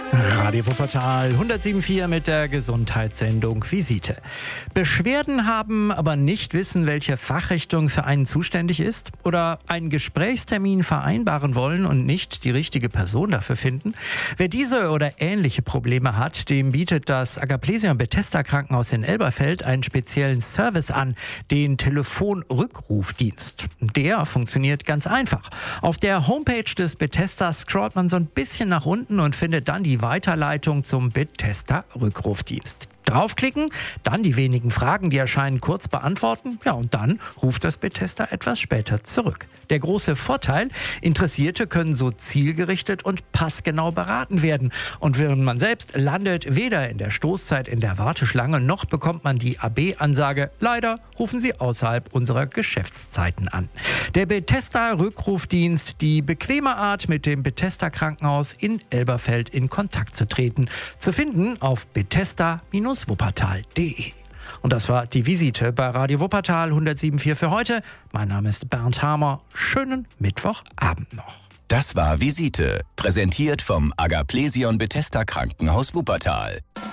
Radio Wuppertal 107.4 mit der Gesundheitssendung Visite. Beschwerden haben, aber nicht wissen, welche Fachrichtung für einen zuständig ist? Oder einen Gesprächstermin vereinbaren wollen und nicht die richtige Person dafür finden? Wer diese oder ähnliche Probleme hat, dem bietet das Agaplesion Bethesda Krankenhaus in Elberfeld einen speziellen Service an, den Telefonrückrufdienst. Der funktioniert ganz einfach. Auf der Homepage des Bethesda scrollt man so ein bisschen nach unten und findet dann die Weiterleitung zum Bethesda Rückrufdienst. Draufklicken, dann die wenigen Fragen, die erscheinen, kurz beantworten. Ja, und dann ruft das Bethesda etwas später zurück. Der große Vorteil, Interessierte können so zielgerichtet und passgenau beraten werden. Und während man selbst landet weder in der Stoßzeit in der Warteschlange, noch bekommt man die AB-Ansage, leider rufen Sie außerhalb unserer Geschäftszeiten an. Der Bethesda Rückrufdienst, die bequeme Art, mit dem Bethesda Krankenhaus in Elberfeld in Kontakt zu treten. Zu finden auf bethesda-wuppertal.de. Und das war die Visite bei Radio Wuppertal 107.4 für heute. Mein Name ist Bernd Hamer. Schönen Mittwochabend noch. Das war Visite, präsentiert vom Agaplesion Bethesda Krankenhaus Wuppertal.